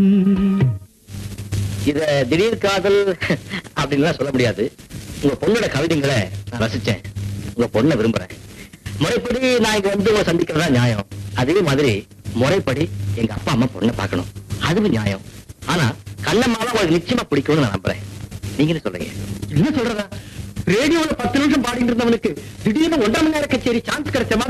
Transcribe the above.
இத திடீர் காதல் அப்படின்லாம் சொல்ல முடியாது. உங்க பொண்ணோட கவிதைகளை நான் ரசிச்சேன். உங்க பொண்ணை விரும்புறேன். முறைப்படி நான் இங்க வந்து உங்களை சந்திக்கிறதா நியாயம். அதே மாதிரி முறைப்படி எங்க அப்பா அம்மா பொண்ணை பார்க்கணும், அதுவும் நியாயம். ஆனா கண்ணம்மாவை உங்களுக்கு நிச்சயமா பிடிக்கும்னு நான் நம்புறேன். நீங்க என்ன சொல்றீங்க? என்ன சொல்றதா? ரேடியோல 10 நிமிஷம் பாடிட்டு இருந்தவனுக்கு திடீர்னு 1.5 மணி நேர கச்சேரி சான்ஸ் கிடைச்ச மாதிரி